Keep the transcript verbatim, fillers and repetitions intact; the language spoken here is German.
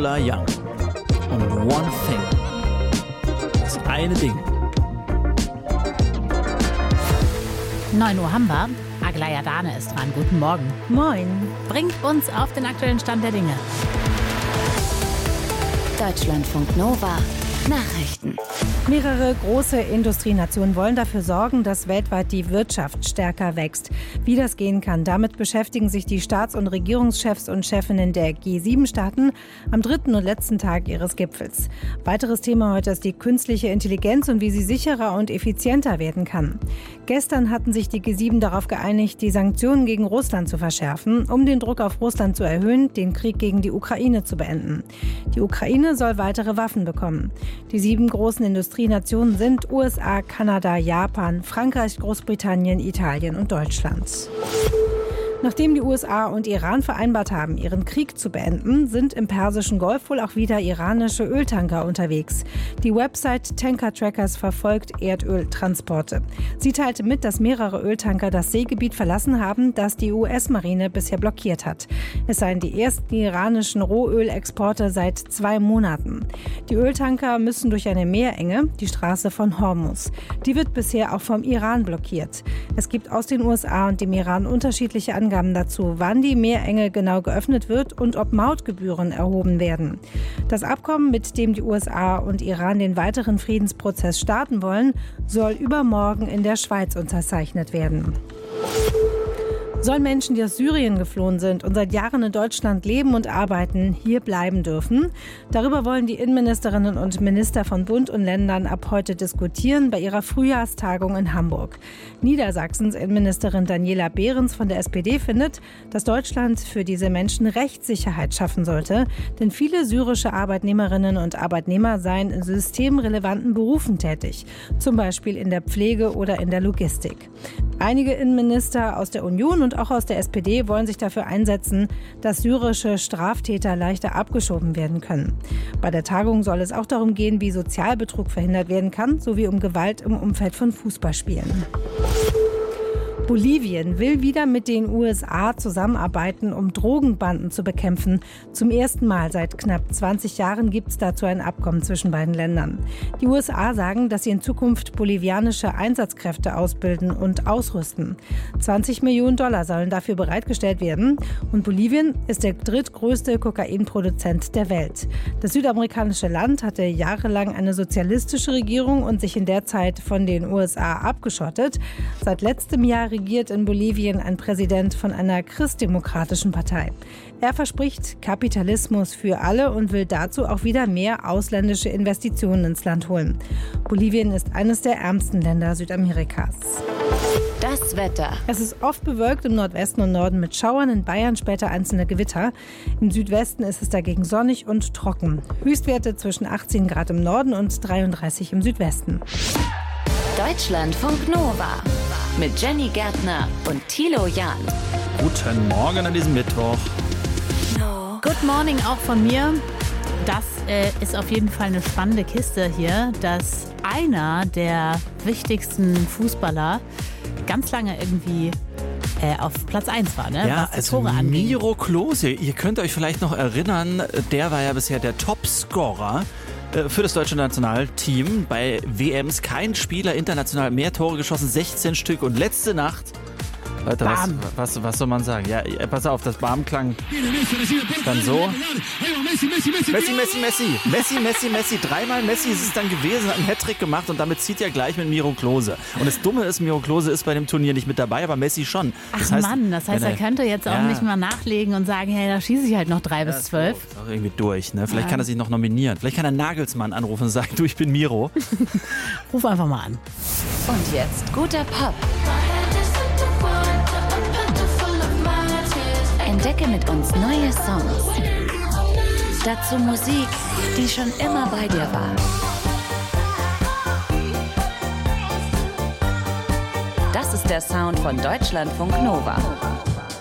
Lola Young. Und One Thing. Das eine Ding. neun Uhr haben wir. Aglaya Dane ist dran. Guten Morgen. Moin. Bringt uns auf den aktuellen Stand der Dinge. Deutschlandfunk Nova. Nachrichten. Mehrere große Industrienationen wollen dafür sorgen, dass weltweit die Wirtschaft stärker wächst. Wie das gehen kann, damit beschäftigen sich die Staats- und Regierungschefs und Chefinnen der G sieben Staaten am dritten und letzten Tag ihres Gipfels. Weiteres Thema heute ist die künstliche Intelligenz und wie sie sicherer und effizienter werden kann. Gestern hatten sich die G sieben darauf geeinigt, die Sanktionen gegen Russland zu verschärfen, um den Druck auf Russland zu erhöhen, den Krieg gegen die Ukraine zu beenden. Die Ukraine soll weitere Waffen bekommen. Die sieben großen Industrienationen sind U S A, Kanada, Japan, Frankreich, Großbritannien, Italien und Deutschland. Nachdem die U S A und Iran vereinbart haben, ihren Krieg zu beenden, sind im Persischen Golf wohl auch wieder iranische Öltanker unterwegs. Die Website Tanker Trackers verfolgt Erdöltransporte. Sie teilte mit, dass mehrere Öltanker das Seegebiet verlassen haben, das die U S-Marine bisher blockiert hat. Es seien die ersten iranischen Rohölexporte seit zwei Monaten. Die Öltanker müssen durch eine Meerenge, die Straße von Hormuz. Die wird bisher auch vom Iran blockiert. Es gibt aus den U S A und dem Iran unterschiedliche Angaben Angaben dazu, wann die Meerenge genau geöffnet wird und ob Mautgebühren erhoben werden. Das Abkommen, mit dem die U S A und Iran den weiteren Friedensprozess starten wollen, soll übermorgen in der Schweiz unterzeichnet werden. Sollen Menschen, die aus Syrien geflohen sind und seit Jahren in Deutschland leben und arbeiten, hier bleiben dürfen? Darüber wollen die Innenministerinnen und Minister von Bund und Ländern ab heute diskutieren bei ihrer Frühjahrstagung in Hamburg. Niedersachsens Innenministerin Daniela Behrens von der S P D findet, dass Deutschland für diese Menschen Rechtssicherheit schaffen sollte, denn viele syrische Arbeitnehmerinnen und Arbeitnehmer seien in systemrelevanten Berufen tätig, zum Beispiel in der Pflege oder in der Logistik. Einige Innenminister aus der Union und auch aus der S P D wollen sich dafür einsetzen, dass syrische Straftäter leichter abgeschoben werden können. Bei der Tagung soll es auch darum gehen, wie Sozialbetrug verhindert werden kann, sowie um Gewalt im Umfeld von Fußballspielen. Bolivien will wieder mit den U S A zusammenarbeiten, um Drogenbanden zu bekämpfen. Zum ersten Mal seit knapp zwanzig Jahren gibt es dazu ein Abkommen zwischen beiden Ländern. Die U S A sagen, dass sie in Zukunft bolivianische Einsatzkräfte ausbilden und ausrüsten. zwanzig Millionen Dollar sollen dafür bereitgestellt werden. Und Bolivien ist der drittgrößte Kokainproduzent der Welt. Das südamerikanische Land hatte jahrelang eine sozialistische Regierung und sich in der Zeit von den U S A abgeschottet. Seit letztem Jahr regiert in Bolivien ein Präsident von einer christdemokratischen Partei. Er verspricht Kapitalismus für alle und will dazu auch wieder mehr ausländische Investitionen ins Land holen. Bolivien ist eines der ärmsten Länder Südamerikas. Das Wetter. Es ist oft bewölkt im Nordwesten und Norden mit Schauern, in Bayern später einzelne Gewitter. Im Südwesten ist es dagegen sonnig und trocken. Höchstwerte zwischen achtzehn Grad im Norden und dreiunddreißig im Südwesten. Deutschlandfunk Nova mit Jenny Gärtner und Thilo Jahn. Guten Morgen an diesem Mittwoch. Good morning auch von mir. Das äh, ist auf jeden Fall eine spannende Kiste hier, dass einer der wichtigsten Fußballer ganz lange irgendwie äh, auf Platz eins war, ne? Ja, was die also Tore anging. Miro Klose, ihr könnt euch vielleicht noch erinnern, der war ja bisher der Topscorer für das deutsche Nationalteam. Bei W Ms kein Spieler international mehr Tore geschossen, sechzehn Stück. Und letzte Nacht, Leute, was, was, was soll man sagen? Ja, pass auf, das Bam klang dann so. Messi, Messi, Messi. Messi, Messi, Messi. Dreimal Messi ist es dann gewesen, hat einen Hattrick gemacht und damit zieht er gleich mit Miro Klose. Und das Dumme ist, Miro Klose ist bei dem Turnier nicht mit dabei, aber Messi schon. Das Ach heißt, Mann, das heißt, er könnte jetzt auch ja. nicht mal nachlegen und sagen, hey, da schieße ich halt noch drei ja, bis zwölf. Ist auch irgendwie durch, ne? Vielleicht ja. kann er sich noch nominieren. Vielleicht kann er Nagelsmann anrufen und sagen, du, ich bin Miro. Ruf einfach mal an. Und jetzt guter Pop. Entdecke mit uns neue Songs. Dazu Musik, die schon immer bei dir war. Das ist der Sound von Deutschlandfunk Nova.